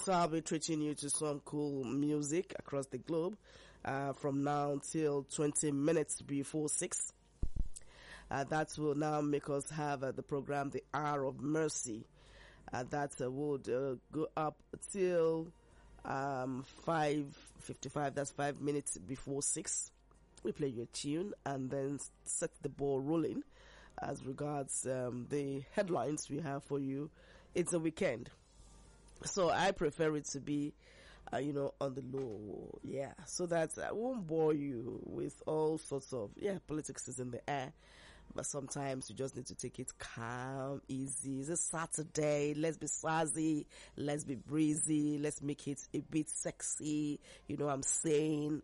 So I'll be treating you to some cool music across the globe from now till 20 minutes before 6. That will now make us have the program The Hour of Mercy. That would go up till 5:55. That's 5 minutes before 6. We play you a tune and then set the ball rolling as regards the headlines we have for you. It's a weekend, so I prefer it to be on the low, so that I won't bore you with all sorts of politics is in the air, but sometimes you just need to take it calm, easy. It's a Saturday, let's be sassy, let's be breezy, let's make it a bit sexy, I'm saying.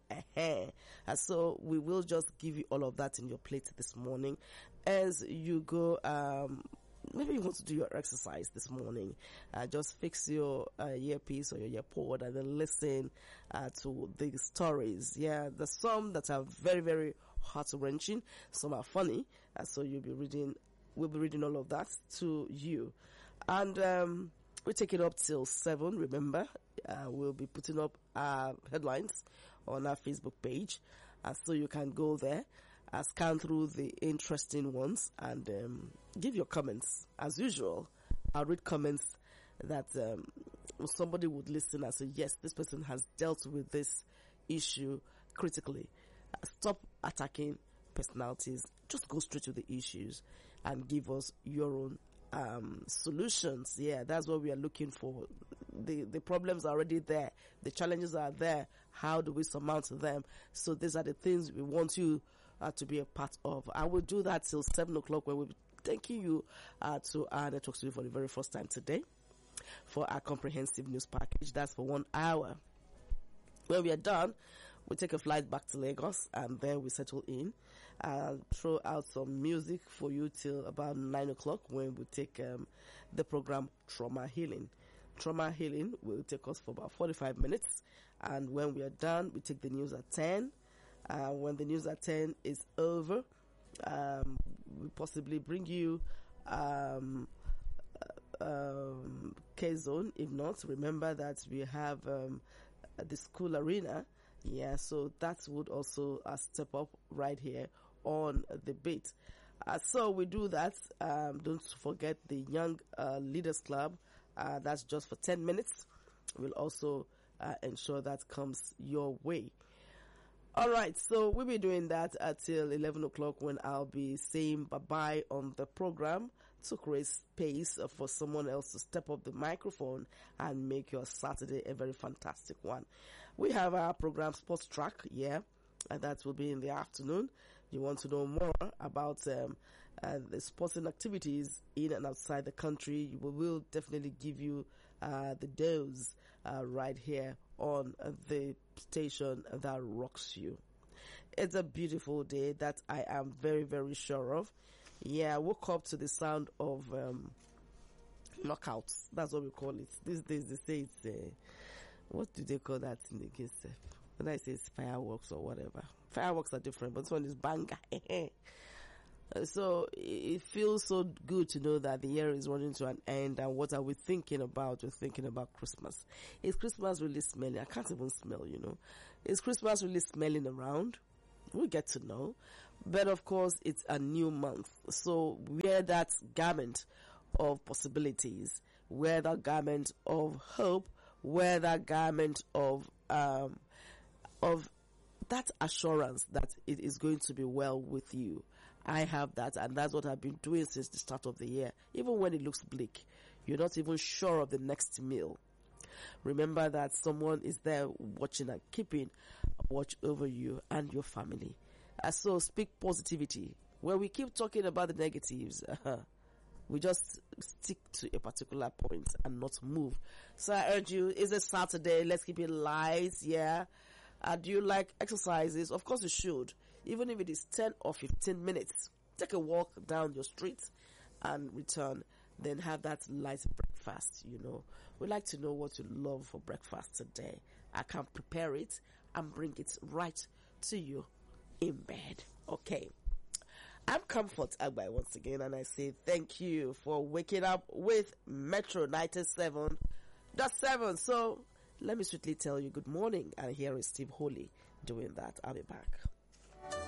So we will just give you all of that in your plate this morning as you go. Maybe you want to do your exercise this morning. Just fix your earpiece or your earpod and then listen to the stories. There's some that are very, very heart-wrenching. Some are funny. So we'll be reading all of that to you. And we take it up till 7. Remember, we'll be putting up headlines on our Facebook page. So you can go there, scan through the interesting ones and give your comments. As usual, I'll read comments that somebody would listen and say, yes, this person has dealt with this issue critically. Stop attacking personalities. Just go straight to the issues and give us your own solutions. That's what we are looking for. The problems are already there. The challenges are there. How do we surmount them? So these are the things we want you to be a part of. I will do that till 7 o'clock when we'll be taking you to our network studio for the very first time today for our comprehensive news package. That's for 1 hour. When we are done, we take a flight back to Lagos and then we settle in and throw out some music for you till about 9 o'clock when we take the program Trauma Healing. Trauma Healing will take us for about 45 minutes, and when we are done, we take the news at 10. When the news at 10 is over, we possibly bring you K-Zone. If not, remember that we have the school arena. So that would also step up right here on the beat. So we do that. Don't forget the Young Leaders Club. That's just for 10 minutes. We'll also ensure that comes your way. Alright, so we'll be doing that until 11 o'clock when I'll be saying bye-bye on the program to create space for someone else to step up the microphone and make your Saturday a very fantastic one. We have our program Sports Track, and that will be in the afternoon. You want to know more about the sporting activities in and outside the country, we will definitely give you the dose right here on the station that rocks you. It's a beautiful day that I am very, very sure of. I woke up to the sound of knockouts. That's what we call it. These days they say it's what do they call that in the case? When I say it's fireworks or whatever. Fireworks are different, but this one is banger. So it feels so good to know that the year is running to an end, and what are we thinking about? We're thinking about Christmas. Is Christmas really smelling? I can't even smell, Is Christmas really smelling around? We'll get to know. But of course, it's a new month. So wear that garment of possibilities. Wear that garment of hope. Wear that garment of that assurance that it is going to be well with you. I have that, and that's what I've been doing since the start of the year. Even when it looks bleak, you're not even sure of the next meal. Remember that someone is there watching and keeping watch over you and your family. So speak positivity. When we keep talking about the negatives, we just stick to a particular point and not move. So I urge you, it's a Saturday, let's keep it light, do you like exercises? Of course you should. Even if it is 10 or 15 minutes. Take a walk down your street and return. Then have that light breakfast, We like to know what you love for breakfast today. I can prepare it and bring it right to you in bed. Okay. I'm Comfort Agbai once again, and I say thank you for waking up with Metro 97.7 7. So let me sweetly tell you good morning. And here is Steve Holy doing that. I'll be back.